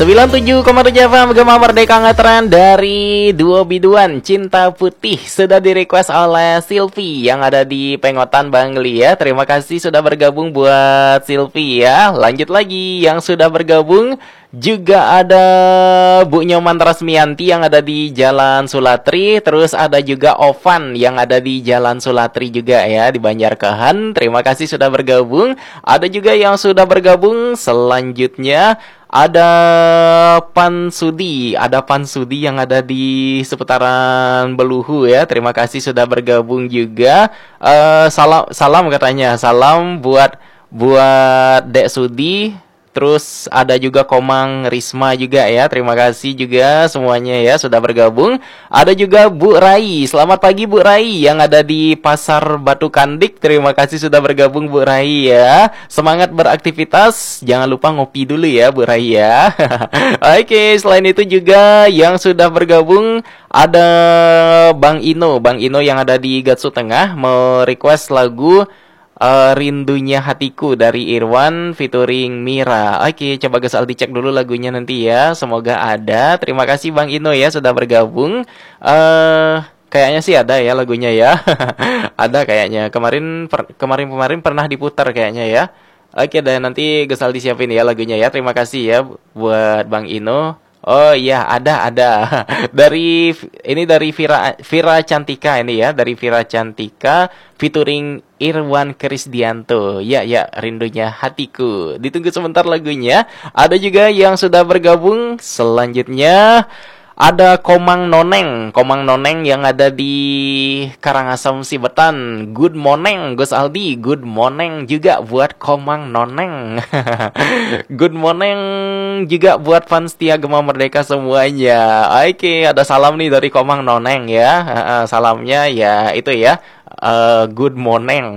97,7 FM Gema Merdeka Ngetren dari Duo Biduan Cinta Putih sudah di request oleh Silvi yang ada di Pengotan Bangli ya. Terima kasih sudah bergabung buat Silvi ya. Lanjut lagi yang sudah bergabung juga ada Bu Nyoman Rasmianti yang ada di Jalan Sulatri. Terus ada juga Ovan yang ada di Jalan Sulatri juga ya, di Banjarkahan. Terima kasih sudah bergabung. Ada juga yang sudah bergabung. Selanjutnya ada Pansudi yang ada di seputaran Beluhu ya. Terima kasih sudah bergabung juga. Salam katanya. Salam buat Dek Sudi. Terus ada juga Komang Risma juga ya. Terima kasih juga semuanya ya sudah bergabung. Ada juga Bu Rai. Selamat pagi Bu Rai yang ada di Pasar Batu Kandik. Terima kasih sudah bergabung Bu Rai ya. Semangat beraktivitas. Jangan lupa ngopi dulu ya Bu Rai ya. Oke, selain itu juga yang sudah bergabung ada Bang Ino yang ada di Gatsu Tengah mau request lagu Rindunya Hatiku dari Irwan featuring Mira. Oke, coba Gus Aldi cek dulu lagunya nanti ya. Semoga ada. Terima kasih Bang Ino ya sudah bergabung. Kayaknya sih ada ya lagunya ya. Ada kayaknya. Kemarin pernah diputar kayaknya ya. Oke, dan nanti Gus Aldi siapin ya lagunya ya. Terima kasih ya buat Bang Ino. Oh iya, ada. Dari Vira Cantika ini ya, dari Vira Cantika featuring Irwan Krisdianto. Ya, Rindunya Hatiku. Ditunggu sebentar lagunya. Ada juga yang sudah bergabung. Selanjutnya ada Komang Noneng yang ada di Karangasem Sibetan. Good morning Gus Aldi. Good morning juga buat Komang Noneng. Good morning juga buat fans setia Gema Merdeka semuanya. Oke, ada salam nih dari Komang Noneng ya. Salamnya ya itu ya. Good morning.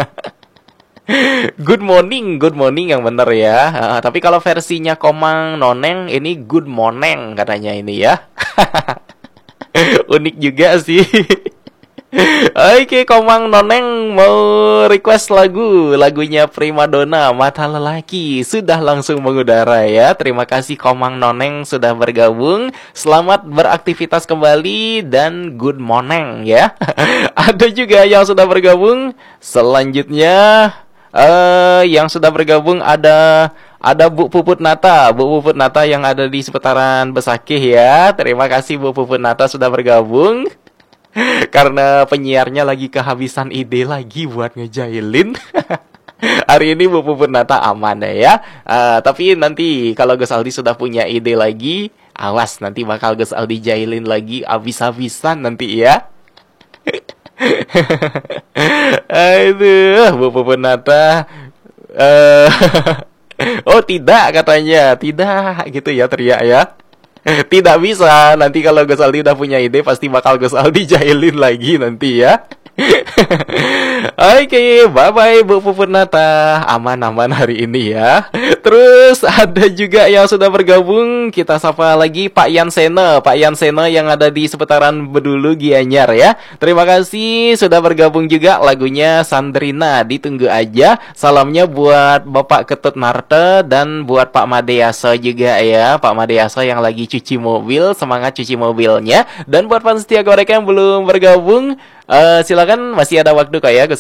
Good morning yang bener ya. Tapi kalau versinya Komang Noneng ini good morning katanya ini ya. Unik juga sih. Oke, Komang Noneng mau request lagunya Primadona Mata Lelaki. Sudah langsung mengudara ya. Terima kasih Komang Noneng sudah bergabung. Selamat beraktivitas kembali dan good morning ya. Ada juga yang sudah bergabung. Selanjutnya yang sudah bergabung ada Bu Puput Nata yang ada di seputaran Besakih ya. Terima kasih Bu Puput Nata sudah bergabung. Karena penyiarnya lagi kehabisan ide lagi buat ngejailin. Hari ini Bu Puput Nata aman ya. Tapi nanti kalau Gus Aldi sudah punya ide lagi, awas nanti bakal Gus Aldi jailin lagi habis-habisan nanti ya. Aduh, Bu Puput Nata. Oh tidak katanya. Tidak gitu ya teriak ya. Tidak bisa. Nanti kalau Gus Aldi udah punya ide pasti bakal Gus Aldi jahilin lagi nanti ya. Oke, bye-bye Bu Puput Nata. Aman-aman hari ini ya. Terus ada juga yang sudah bergabung. Kita sapa lagi Pak Yanseno yang ada di seputaran Bedulu Gianyar ya. Terima kasih sudah bergabung juga. Lagunya Sandrina ditunggu aja. Salamnya buat Bapak Ketut Marte dan buat Pak Madeaso juga ya. Pak Madeaso yang lagi cuci mobil, semangat cuci mobilnya. Dan buat fans setia Goreka yang belum bergabung, silakan masih ada waktu kok ya.